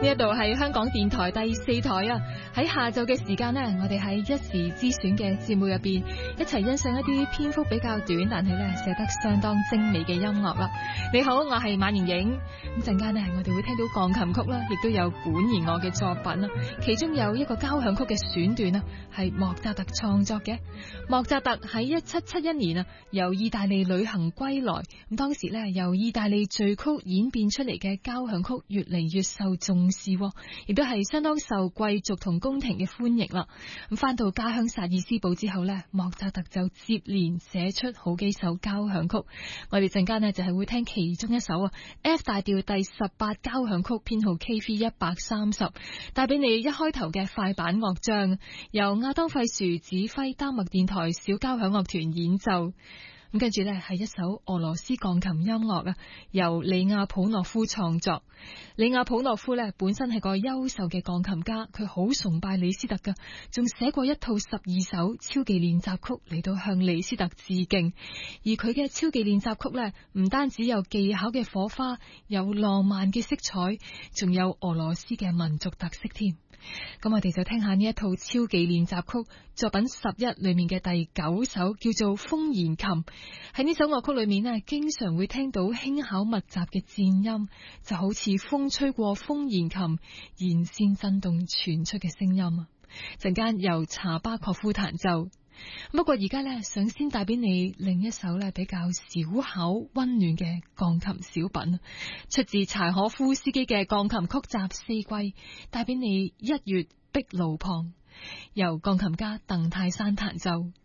呢一度係香港電台第4台啊！喺下晝嘅時間呢，我哋喺一時之選嘅節目入邊，一齊欣賞一啲篇幅比較短，但係咧寫得相當精美嘅音樂啦。你好，我係馬年影。咁陣間呢，我哋會聽到鋼琴曲啦，亦都有管弦樂嘅作品啦。其中有一個交響曲嘅選段啊，係莫扎特創作嘅。莫扎特喺1771年啊，由意大利旅行歸來。咁當時咧，由意大利序曲演變出嚟嘅交響曲越嚟越受重視，亦都係相當受貴族同宮廷嘅歡迎啦。咁翻到家鄉薩爾斯堡之後呢，莫扎特就接連寫出好幾首交響曲。我哋陣間呢，就係會聽其中一首啊 F 大調第18交響曲編號 KV 130，帶俾你一開頭嘅快板樂章，由亞當費殊指揮丹麥電台小交響樂團演奏。咁跟住呢係一首俄羅斯鋼琴音樂啊，由里亞普諾夫創作。里亞普諾夫呢本身係個優秀嘅鋼琴家，佢好崇拜李斯特噶，仲寫過一套12首超技練習曲嚟到向李斯特致敬。而佢嘅超技練習曲呢，唔單止有技巧嘅火花，有浪漫嘅色彩，仲有俄羅斯嘅民族特色添。咁我哋就聽下呢一套超技練習曲作品11裏面嘅第9首，叫做風弦琴。喺呢首樂曲裏面呢，經常會聽到輕巧密集嘅顫音，就好似風吹過風弦琴弦線震動傳出嘅聲音啊！陣間由查巴確夫彈奏。不過而家呢，想先帶俾你另一首呢比較小巧溫暖嘅鋼琴小品，出自柴可夫斯基嘅鋼琴曲集4季，帶俾你1月壁路旁，由鋼琴家鄧泰山彈奏。